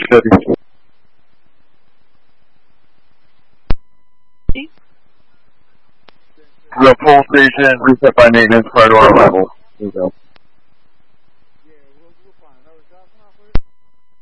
City. The pole station reset by maintenance prior to our arrival. There you go.